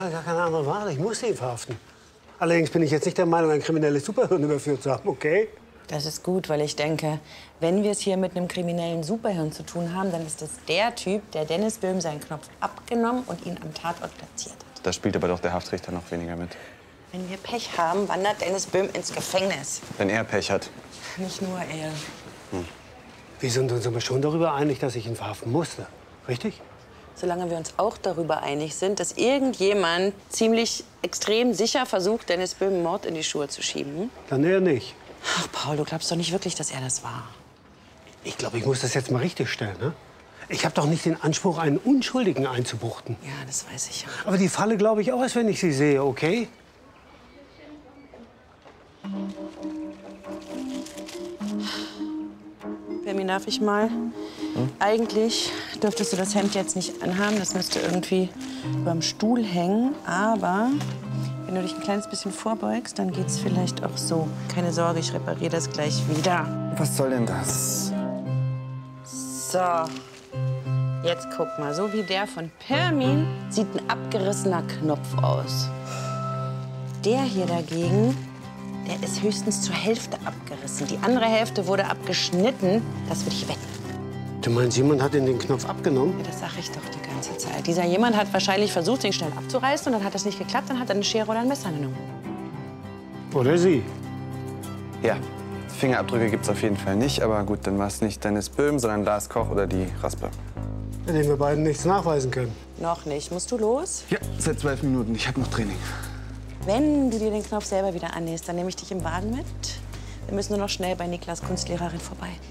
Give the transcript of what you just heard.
Gar keine andere Wahl. Ich muss ihn verhaften. Allerdings bin ich jetzt nicht der Meinung, ein kriminelles Superhirn überführt zu haben, okay? Das ist gut, weil ich denke, wenn wir es hier mit einem kriminellen Superhirn zu tun haben, dann ist das der Typ, der Dennis Böhm seinen Knopf abgenommen und ihn am Tatort platziert hat. Da spielt aber doch der Haftrichter noch weniger mit. Wenn wir Pech haben, wandert Dennis Böhm ins Gefängnis. Wenn er Pech hat. Nicht nur er. Wir sind uns aber schon darüber einig, dass ich ihn verhaften musste. Richtig? Solange wir uns auch darüber einig sind, dass irgendjemand ziemlich extrem sicher versucht, Dennis Böhm einen Mord in die Schuhe zu schieben. Dann eher nicht. Ach, Paul, du glaubst doch nicht wirklich, dass er das war. Ich glaube, ich muss das jetzt mal richtig stellen, ne? Ich habe doch nicht den Anspruch, einen Unschuldigen einzubuchten. Ja, das weiß ich ja. Aber die Falle glaube ich auch erst, wenn ich sie sehe, okay? Benjamin, darf ich mal? Eigentlich dürftest du das Hemd jetzt nicht anhaben. Das müsste irgendwie überm Stuhl hängen. Aber wenn du dich ein kleines bisschen vorbeugst, dann geht's vielleicht auch so. Keine Sorge, ich repariere das gleich wieder. Was soll denn das? So, jetzt guck mal. So wie der von Permin sieht ein abgerissener Knopf aus. Der hier dagegen, der ist höchstens zur Hälfte abgerissen. Die andere Hälfte wurde abgeschnitten. Das würde ich wetten. Du meinst, jemand hat den Knopf abgenommen? Ja, das sage ich doch die ganze Zeit. Dieser jemand hat wahrscheinlich versucht, den schnell abzureißen. Und dann hat das nicht geklappt. Dann hat er eine Schere oder ein Messer genommen. Oder sie? Ja, Fingerabdrücke gibt's auf jeden Fall nicht. Aber gut, dann war es nicht Dennis Böhm, sondern Lars Koch oder die Raspe. Bei denen wir beiden nichts nachweisen können. Noch nicht. Musst du los? Ja, seit 12 Minuten. Ich habe noch Training. Wenn du dir den Knopf selber wieder annähst, dann nehme ich dich im Wagen mit. Wir müssen nur noch schnell bei Niklas Kunstlehrerin vorbei.